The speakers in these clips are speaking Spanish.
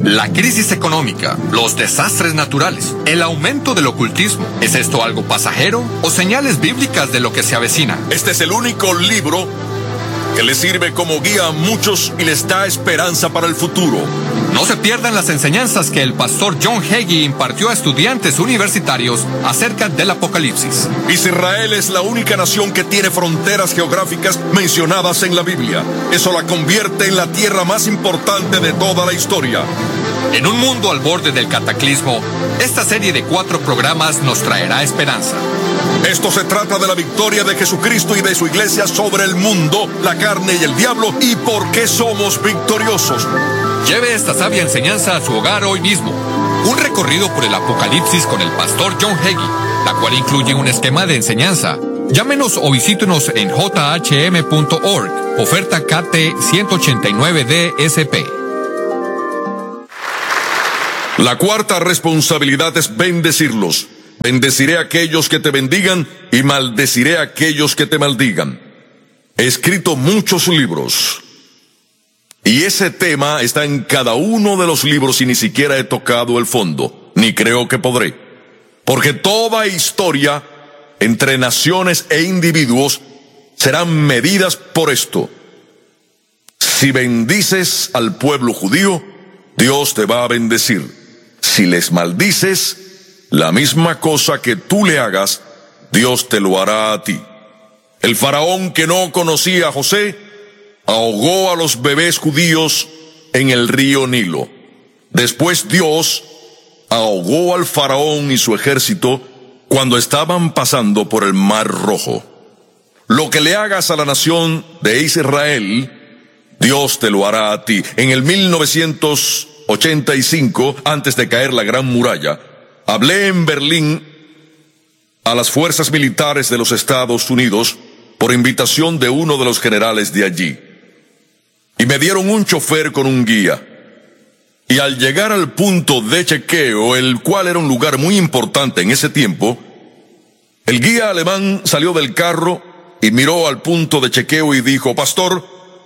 La crisis económica, los desastres naturales, el aumento del ocultismo. ¿Es esto algo pasajero o señales bíblicas de lo que se avecina? Este es el único libro que les sirve como guía a muchos y les da esperanza para el futuro. No se pierdan las enseñanzas que el pastor John Hagee impartió a estudiantes universitarios acerca del Apocalipsis. Israel es la única nación que tiene fronteras geográficas mencionadas en la Biblia. Eso la convierte en la tierra más importante de toda la historia. En un mundo al borde del cataclismo, esta serie de 4 programas nos traerá esperanza. Esto se trata de la victoria de Jesucristo y de su iglesia sobre el mundo, la carne y el diablo, y por qué somos victoriosos. Lleve esta sabia enseñanza a su hogar hoy mismo. Un recorrido por el Apocalipsis con el pastor John Hagee, la cual incluye un esquema de enseñanza. Llámenos o visítenos en jhm.org, oferta KT 189 DSP. La cuarta responsabilidad es bendecirlos. Bendeciré a aquellos que te bendigan y maldeciré a aquellos que te maldigan. He escrito muchos libros y ese tema está en cada uno de los libros y ni siquiera he tocado el fondo, ni creo que podré. Porque toda historia entre naciones e individuos serán medidas por esto. Si bendices al pueblo judío, Dios te va a bendecir. Si les maldices, la misma cosa que tú le hagas, Dios te lo hará a ti. El faraón que no conocía a José, ahogó a los bebés judíos en el río Nilo. Después Dios ahogó al faraón y su ejército cuando estaban pasando por el Mar Rojo. Lo que le hagas a la nación de Israel, Dios te lo hará a ti. En el 1985, antes de caer la Gran Muralla, hablé en Berlín a las fuerzas militares de los Estados Unidos por invitación de uno de los generales de allí. Y me dieron un chofer con un guía. Y al llegar al punto de chequeo, el cual era un lugar muy importante en ese tiempo, el guía alemán salió del carro y miró al punto de chequeo y dijo: Pastor,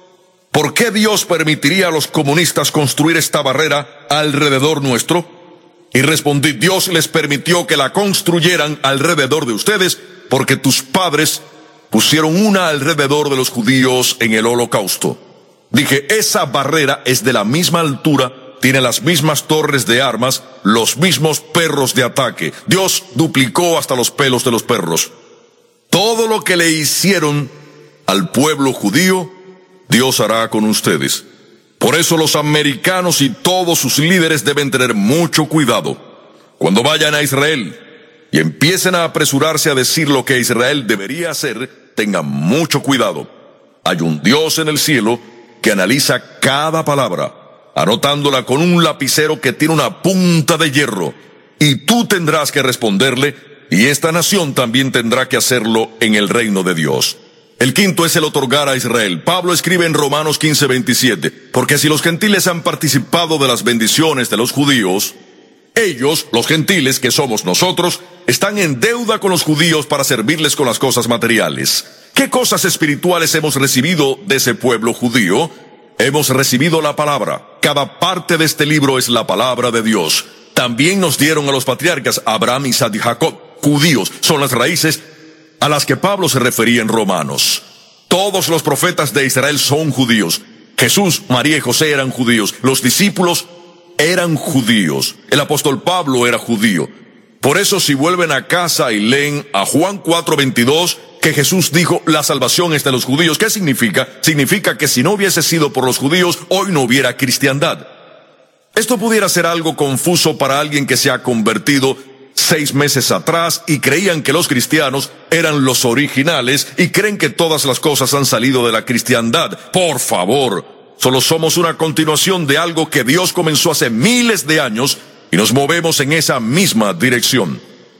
¿por qué Dios permitiría a los comunistas construir esta barrera alrededor nuestro? Y respondí: Dios les permitió que la construyeran alrededor de ustedes porque tus padres pusieron una alrededor de los judíos en el Holocausto. Dije, esa barrera es de la misma altura, tiene las mismas torres de armas, los mismos perros de ataque. Dios duplicó hasta los pelos de los perros. Todo lo que le hicieron al pueblo judío, Dios hará con ustedes. Por eso los americanos y todos sus líderes deben tener mucho cuidado. Cuando vayan a Israel y empiecen a apresurarse a decir lo que Israel debería hacer, tengan mucho cuidado. Hay un Dios en el cielo que analiza cada palabra, anotándola con un lapicero que tiene una punta de hierro. Y tú tendrás que responderle, y esta nación también tendrá que hacerlo en el reino de Dios. El quinto es el otorgar a Israel. Pablo escribe en Romanos 15:27, porque si los gentiles han participado de las bendiciones de los judíos, ellos, los gentiles, que somos nosotros, están en deuda con los judíos para servirles con las cosas materiales. ¿Qué cosas espirituales hemos recibido de ese pueblo judío? Hemos recibido la palabra. Cada parte de este libro es la palabra de Dios. También nos dieron a los patriarcas Abraham, Isaac y Jacob. Judíos son las raíces a las que Pablo se refería en Romanos. Todos los profetas de Israel son judíos. Jesús, María y José eran judíos. Los discípulos eran judíos. El apóstol Pablo era judío. Por eso, si vuelven a casa y leen a Juan 4:22, que Jesús dijo, la salvación es de los judíos. ¿Qué significa? Significa que si no hubiese sido por los judíos, hoy no hubiera cristiandad. Esto pudiera ser algo confuso para alguien que se ha convertido 6 meses atrás y creían que los cristianos eran los originales y creen que todas las cosas han salido de la cristiandad. Por favor, solo somos una continuación de algo que Dios comenzó hace miles de años y nos movemos en esa misma dirección.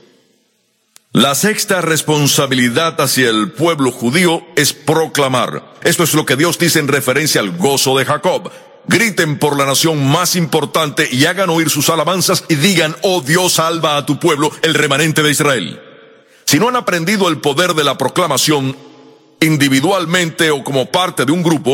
La sexta responsabilidad hacia el pueblo judío es proclamar. Esto es lo que Dios dice en referencia al gozo de Jacob. Griten por la nación más importante y hagan oír sus alabanzas y digan, oh Dios, salva a tu pueblo, el remanente de Israel. Si no han aprendido el poder de la proclamación, individualmente o como parte de un grupo,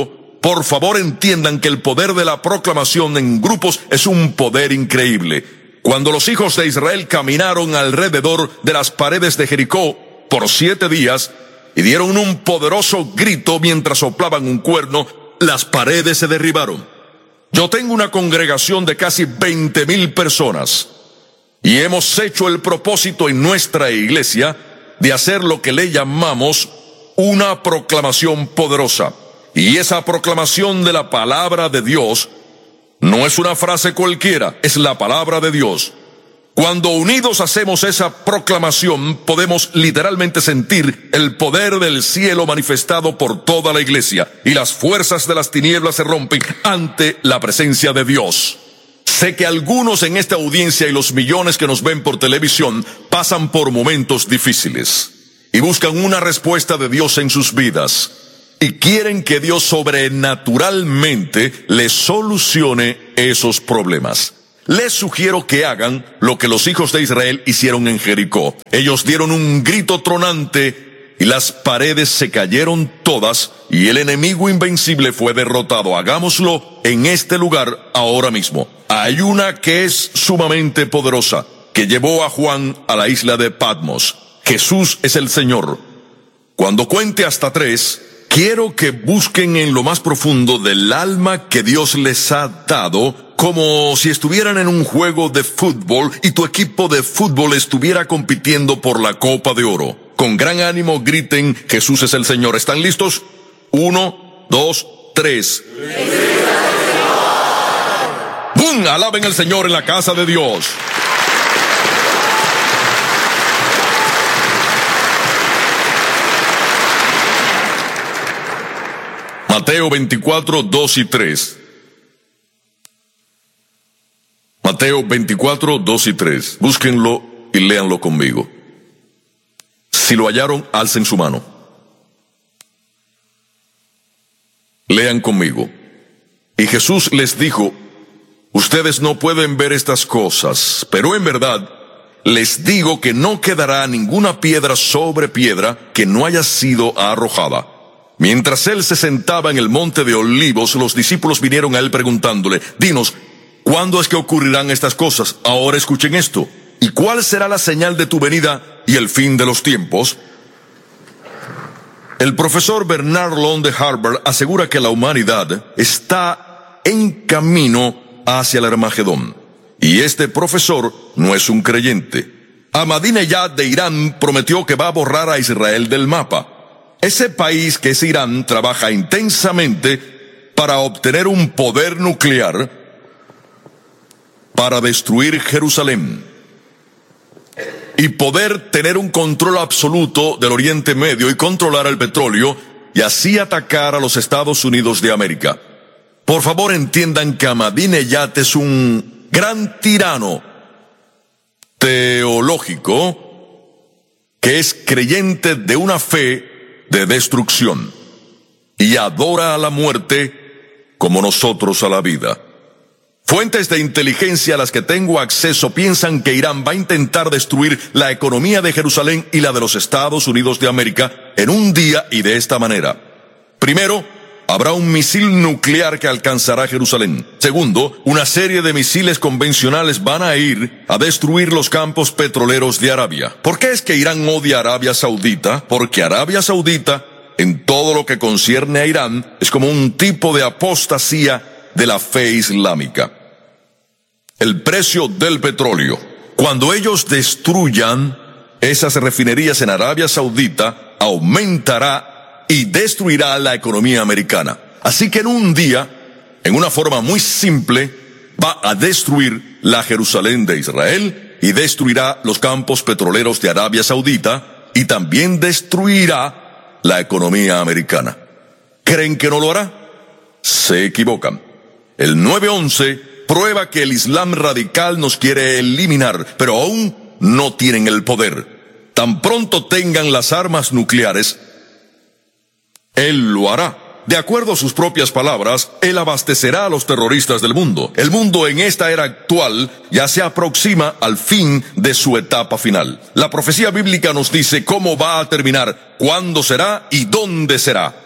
Por favor, entiendan que el poder de la proclamación en grupos es un poder increíble. Cuando los hijos de Israel caminaron alrededor de las paredes de Jericó por 7 días y dieron un poderoso grito mientras soplaban un cuerno, las paredes se derribaron. Yo tengo una congregación de casi 20,000 personas y hemos hecho el propósito en nuestra iglesia de hacer lo que le llamamos una proclamación poderosa. Y esa proclamación de la palabra de Dios no es una frase cualquiera, es la palabra de Dios. Cuando unidos hacemos esa proclamación, podemos literalmente sentir el poder del cielo manifestado por toda la iglesia, y las fuerzas de las tinieblas se rompen ante la presencia de Dios. Sé que algunos en esta audiencia y los millones que nos ven por televisión pasan por momentos difíciles y buscan una respuesta de Dios en sus vidas, y quieren que Dios sobrenaturalmente les solucione esos problemas. Les sugiero que hagan lo que los hijos de Israel hicieron en Jericó. Ellos dieron un grito tronante y las paredes se cayeron todas y el enemigo invencible fue derrotado. Hagámoslo en este lugar ahora mismo. Hay una que es sumamente poderosa, que llevó a Juan a la isla de Patmos. Jesús es el Señor. Cuando cuente hasta 3, quiero que busquen en lo más profundo del alma que Dios les ha dado, como si estuvieran en un juego de fútbol y tu equipo de fútbol estuviera compitiendo por la Copa de Oro. Con gran ánimo griten: Jesús es el Señor. ¿Están listos? 1, 2, 3. ¡Bum! Alaben al Señor en la casa de Dios. Mateo 24, 2 y 3. Mateo 24, 2 y 3. Búsquenlo y léanlo conmigo. Si lo hallaron, alcen su mano. Lean conmigo. Y Jesús les dijo: ustedes no pueden ver estas cosas, pero en verdad les digo que no quedará ninguna piedra sobre piedra que no haya sido arrojada. Mientras él se sentaba en el monte de Olivos, los discípulos vinieron a él preguntándole: dinos, ¿cuándo es que ocurrirán estas cosas? Ahora escuchen esto. ¿Y cuál será la señal de tu venida y el fin de los tiempos? El profesor Bernard Long de Harvard asegura que la humanidad está en camino hacia el Armagedón. Y este profesor no es un creyente. Ahmadinejad de Irán prometió que va a borrar a Israel del mapa. Ese país, que es Irán, trabaja intensamente para obtener un poder nuclear para destruir Jerusalén y poder tener un control absoluto del Oriente Medio y controlar el petróleo y así atacar a los Estados Unidos de América. Por favor, entiendan que Ahmadinejad es un gran tirano teológico que es creyente de una fe de destrucción y adora a la muerte como nosotros a la vida. Fuentes de inteligencia a las que tengo acceso piensan que Irán va a intentar destruir la economía de Jerusalén y la de los Estados Unidos de América en un día y de esta manera. Primero, habrá un misil nuclear que alcanzará Jerusalén. Segundo, una serie de misiles convencionales van a ir a destruir los campos petroleros de Arabia. ¿Por qué es que Irán odia a Arabia Saudita? Porque Arabia Saudita, en todo lo que concierne a Irán, es como un tipo de apostasía de la fe islámica. El precio del petróleo. Cuando ellos destruyan esas refinerías en Arabia Saudita, aumentará y destruirá la economía americana. Así que en un día, en una forma muy simple, va a destruir la Jerusalén de Israel y destruirá los campos petroleros de Arabia Saudita y también destruirá la economía americana. ¿Creen que no lo hará? Se equivocan. El 9/11 prueba que el Islam radical nos quiere eliminar, pero aún no tienen el poder. Tan pronto tengan las armas nucleares, él lo hará. De acuerdo a sus propias palabras, él abastecerá a los terroristas del mundo. El mundo en esta era actual ya se aproxima al fin de su etapa final. La profecía bíblica nos dice cómo va a terminar, cuándo será y dónde será.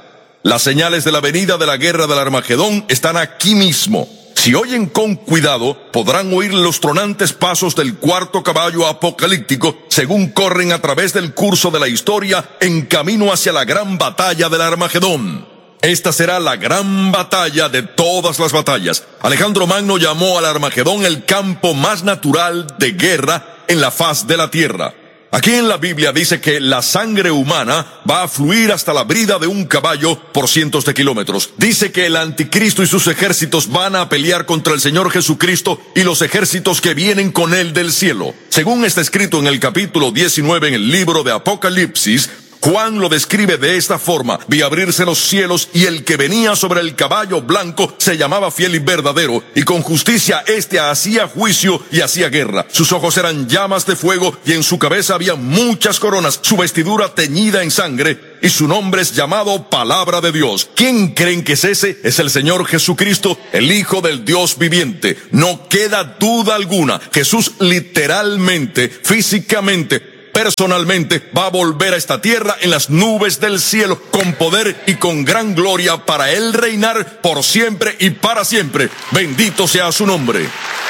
Las señales de la venida de la guerra del Armagedón están aquí mismo. Si oyen con cuidado, podrán oír los tronantes pasos del cuarto caballo apocalíptico según corren a través del curso de la historia en camino hacia la gran batalla del Armagedón. Esta será la gran batalla de todas las batallas. Alejandro Magno llamó al Armagedón el campo más natural de guerra en la faz de la tierra. Aquí en la Biblia dice que la sangre humana va a fluir hasta la brida de un caballo por cientos de kilómetros. Dice que el anticristo y sus ejércitos van a pelear contra el Señor Jesucristo y los ejércitos que vienen con él del cielo. Según está escrito en el capítulo 19 en el libro de Apocalipsis, Juan lo describe de esta forma: vi abrirse los cielos, y el que venía sobre el caballo blanco se llamaba Fiel y Verdadero, y con justicia hacía juicio y hacía guerra. Sus ojos eran llamas de fuego, y en su cabeza había muchas coronas, su vestidura teñida en sangre, y su nombre es llamado Palabra de Dios. ¿Quién creen que es ese? Es el Señor Jesucristo, el Hijo del Dios viviente. No queda duda alguna. Jesús literalmente, físicamente, personalmente va a volver a esta tierra en las nubes del cielo, con poder y con gran gloria, para él reinar por siempre y para siempre. Bendito sea su nombre.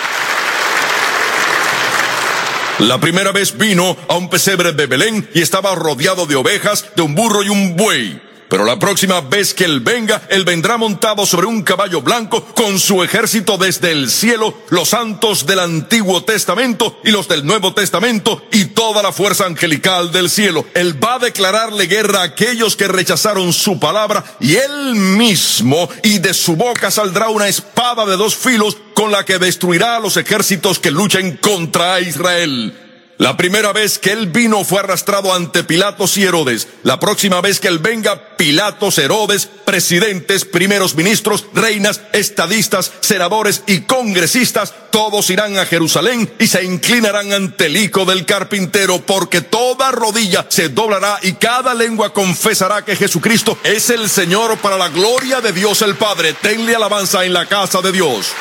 La primera vez vino a un pesebre de Belén y estaba rodeado de ovejas, de un burro y un buey. Pero la próxima vez que él venga, él vendrá montado sobre un caballo blanco con su ejército desde el cielo, los santos del Antiguo Testamento y los del Nuevo Testamento y toda la fuerza angelical del cielo. Él va a declararle guerra a aquellos que rechazaron su palabra, y él mismo, y de su boca saldrá una espada de dos filos con la que destruirá a los ejércitos que luchen contra Israel. La primera vez que él vino fue arrastrado ante Pilatos y Herodes. La próxima vez que él venga, Pilatos, Herodes, presidentes, primeros ministros, reinas, estadistas, senadores y congresistas, todos irán a Jerusalén y se inclinarán ante el Hijo del Carpintero, porque toda rodilla se doblará y cada lengua confesará que Jesucristo es el Señor, para la gloria de Dios el Padre. Denle alabanza en la casa de Dios.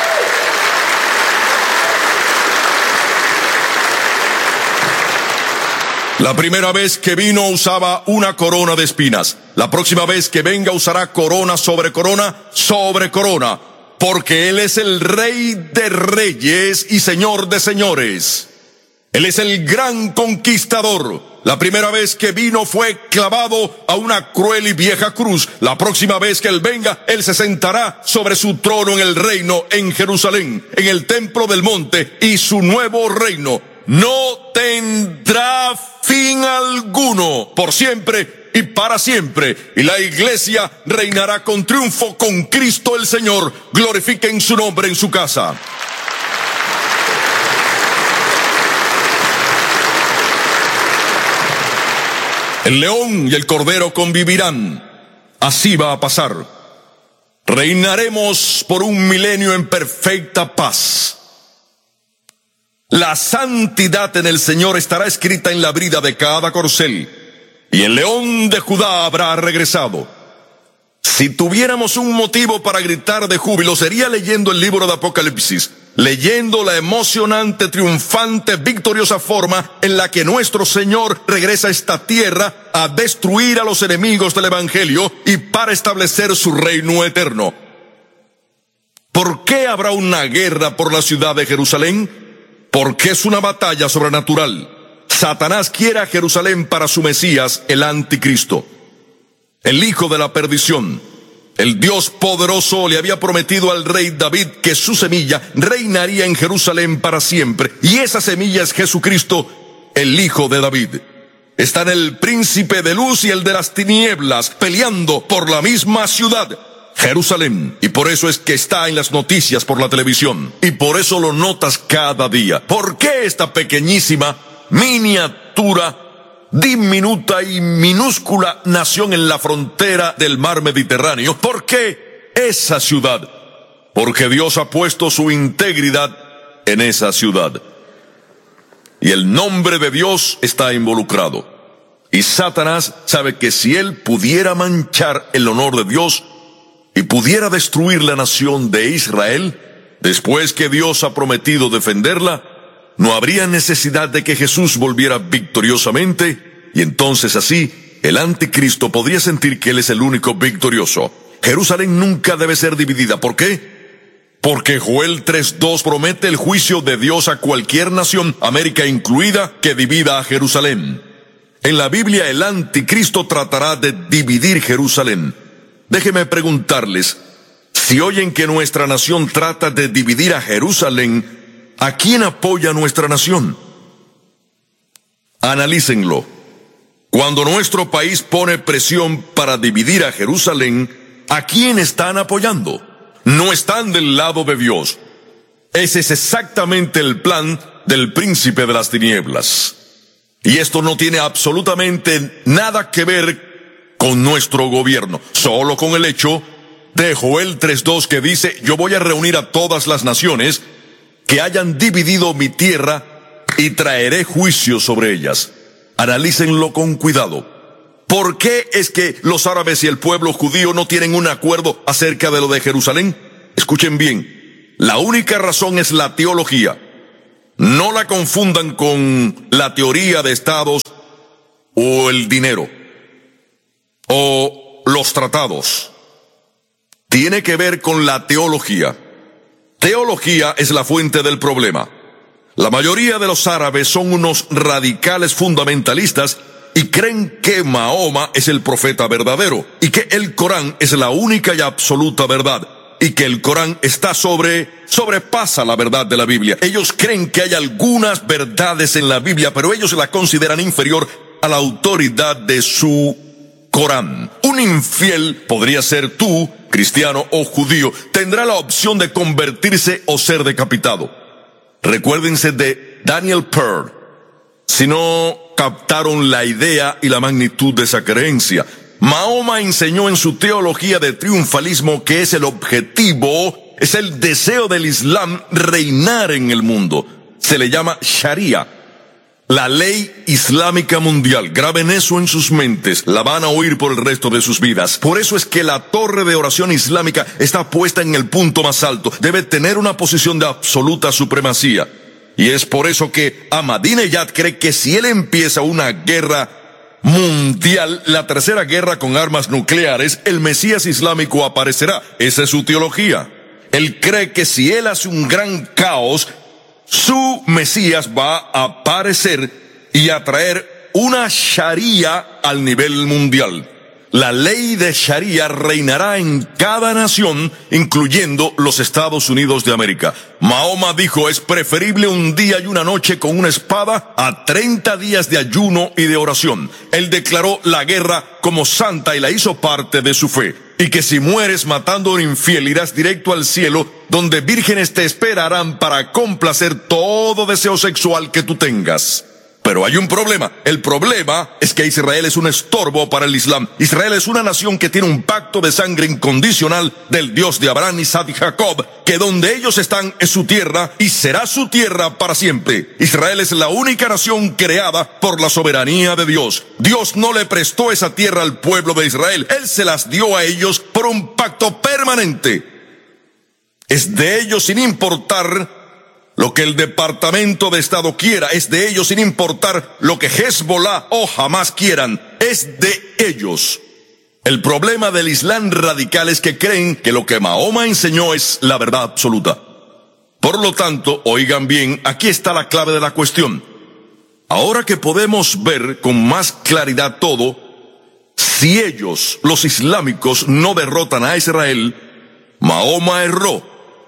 La primera vez que vino usaba una corona de espinas. La próxima vez que venga usará corona sobre corona sobre corona, porque él es el Rey de reyes y Señor de señores. Él es el gran conquistador. La primera vez que vino fue clavado a una cruel y vieja cruz. La próxima vez que él venga, él se sentará sobre su trono en el reino en Jerusalén, en el templo del monte, y su nuevo reino no tendrá fin alguno, por siempre y para siempre. Y la iglesia reinará con triunfo con Cristo el Señor. Glorifiquen su nombre en su casa. El león y el cordero convivirán. Así va a pasar. Reinaremos por un milenio en perfecta paz. La santidad en el Señor estará escrita en la brida de cada corcel, y el león de Judá habrá regresado. Si tuviéramos un motivo para gritar de júbilo, sería leyendo el libro de Apocalipsis, leyendo la emocionante, triunfante, victoriosa forma en la que nuestro Señor regresa a esta tierra a destruir a los enemigos del Evangelio y para establecer su reino eterno. ¿Por qué habrá una guerra por la ciudad de Jerusalén? Porque es una batalla sobrenatural. Satanás quiere a Jerusalén para su Mesías, el anticristo, el hijo de la perdición. El Dios poderoso le había prometido al rey David que su semilla reinaría en Jerusalén para siempre, y esa semilla es Jesucristo, el hijo de David. Están el príncipe de luz y el de las tinieblas peleando por la misma ciudad, Jerusalén, y por eso es que está en las noticias por la televisión, y por eso lo notas cada día. ¿Por qué esta pequeñísima, miniatura, diminuta y minúscula nación en la frontera del mar Mediterráneo? ¿Por qué esa ciudad? Porque Dios ha puesto su integridad en esa ciudad, y el nombre de Dios está involucrado. Y Satanás sabe que si él pudiera manchar el honor de Dios y pudiera destruir la nación de Israel, después que Dios ha prometido defenderla, no habría necesidad de que Jesús volviera victoriosamente, y entonces así el anticristo podría sentir que él es el único victorioso. Jerusalén nunca debe ser dividida. ¿Por qué? Porque Joel 3:2 promete el juicio de Dios a cualquier nación, América incluida, que divida a Jerusalén. En la Biblia el anticristo tratará de dividir Jerusalén. Déjenme preguntarles, si oyen que nuestra nación trata de dividir a Jerusalén, ¿a quién apoya nuestra nación? Analícenlo. Cuando nuestro país pone presión para dividir a Jerusalén, ¿a quién están apoyando? No están del lado de Dios. Ese es exactamente el plan del príncipe de las tinieblas. Y esto no tiene absolutamente nada que ver con nuestro gobierno, solo con el hecho de Joel 3:2 que dice: yo voy a reunir a todas las naciones que hayan dividido mi tierra y traeré juicio sobre ellas. Analícenlo con cuidado. ¿Por qué es que los árabes y el pueblo judío no tienen un acuerdo acerca de lo de Jerusalén? Escuchen bien, la única razón es la teología. No la confundan con la teoría de estados o el dinero o los tratados. Tiene que ver con la teología. Teología es la fuente del problema. La mayoría de los árabes son unos radicales fundamentalistas y creen que Mahoma es el profeta verdadero y que el Corán es la única y absoluta verdad y que el Corán sobrepasa la verdad de la Biblia. Ellos creen que hay algunas verdades en la Biblia, pero ellos la consideran inferior a la autoridad de su Corán. Un infiel, podría ser tú, cristiano o judío, tendrá la opción de convertirse o ser decapitado. Recuérdense de Daniel Pearl, si no captaron la idea y la magnitud de esa creencia. Mahoma enseñó en su teología de triunfalismo que es el objetivo, es el deseo del Islam reinar en el mundo. Se le llama Sharia, la ley islámica mundial. Graben eso en sus mentes, la van a oír por el resto de sus vidas. Por eso es que la torre de oración islámica está puesta en el punto más alto. Debe tener una posición de absoluta supremacía. Y es por eso que Ahmadinejad cree que si él empieza una guerra mundial, la tercera guerra con armas nucleares, el Mesías islámico aparecerá. Esa es su teología. Él cree que si él hace un gran caos, su Mesías va a aparecer y a traer una Sharia al nivel mundial. La ley de Sharia reinará en cada nación, incluyendo los Estados Unidos de América. Mahoma dijo: es preferible un día y una noche con una espada a 30 días de ayuno y de oración. Él declaró la guerra como santa y la hizo parte de su fe. Y que si mueres matando a un infiel, irás directo al cielo, donde vírgenes te esperarán para complacer todo deseo sexual que tú tengas. Pero hay un problema. El problema es que Israel es un estorbo para el Islam. Israel es una nación que tiene un pacto de sangre incondicional del Dios de Abraham, Isaac y Jacob, que donde ellos están es su tierra y será su tierra para siempre. Israel es la única nación creada por la soberanía de Dios. Dios no le prestó esa tierra al pueblo de Israel. Él se las dio a ellos por un pacto permanente. Es de ellos sin importar lo que el Departamento de Estado quiera, es de ellos sin importar lo que Hezbollah o Hamas quieran, es de ellos. El problema del Islam radical es que creen que lo que Mahoma enseñó es la verdad absoluta. Por lo tanto, oigan bien, aquí está la clave de la cuestión. Ahora que podemos ver con más claridad todo, si ellos, los islámicos, no derrotan a Israel, Mahoma erró.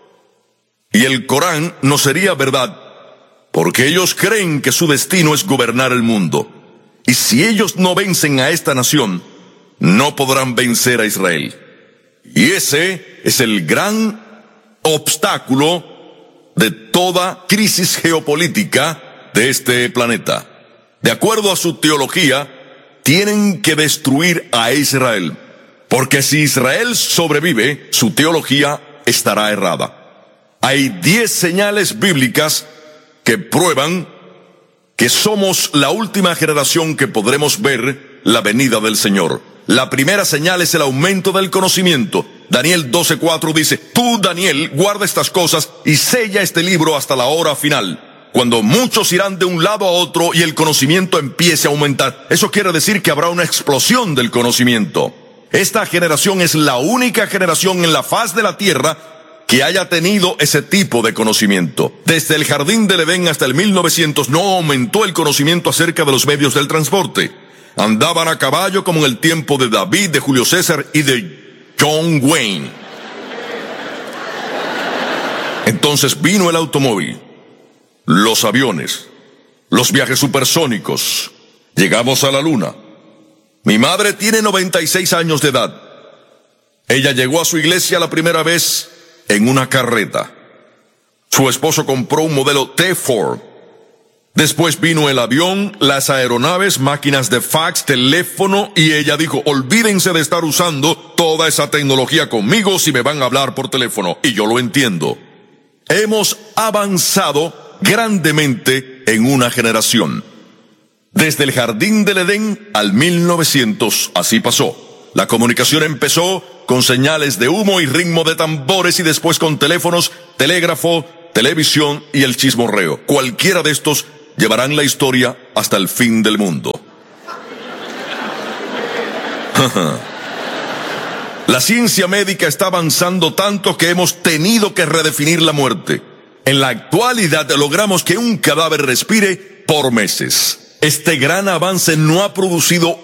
Y el Corán no sería verdad, porque ellos creen que su destino es gobernar el mundo. Y si ellos no vencen a esta nación, no podrán vencer a Israel. Y ese es el gran obstáculo de toda crisis geopolítica de este planeta. De acuerdo a su teología, tienen que destruir a Israel, porque si Israel sobrevive, su teología estará errada. Hay 10 señales bíblicas que prueban que somos la última generación que podremos ver la venida del Señor. La primera señal es el aumento del conocimiento. Daniel 12:4 dice: tú, Daniel, guarda estas cosas y sella este libro hasta la hora final. cuando muchos irán de un lado a otro y el conocimiento empiece a aumentar. Eso quiere decir que habrá una explosión del conocimiento. Esta generación es la única generación en la faz de la tierra que haya tenido ese tipo de conocimiento. Desde el Jardín del Edén hasta el 1900 no aumentó el conocimiento acerca de los medios del transporte. Andaban a caballo como en el tiempo de David, de Julio César y de John Wayne. Entonces vino el automóvil, los aviones, los viajes supersónicos. Llegamos a la luna. Mi madre tiene 96 años de edad. Ella llegó a su iglesia la primera vez en una carreta. Su esposo compró un modelo T-Ford. Después vino el avión, las aeronaves, máquinas de fax, teléfono, y ella dijo, olvídense de estar usando toda esa tecnología conmigo si me van a hablar por teléfono. Y yo lo entiendo. Hemos avanzado grandemente en una generación. Desde el Jardín del Edén al 1900, así pasó. La comunicación empezó con señales de humo y ritmo de tambores y después con teléfonos, telégrafo, televisión y el chismorreo. Cualquiera de estos llevarán la historia hasta el fin del mundo. La ciencia médica está avanzando tanto que hemos tenido que redefinir la muerte. En la actualidad logramos que un cadáver respire por meses. Este gran avance no ha producido